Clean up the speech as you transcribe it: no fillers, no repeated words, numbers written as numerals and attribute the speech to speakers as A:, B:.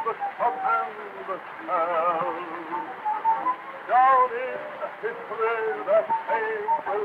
A: the sun and the shell. Down in history, the same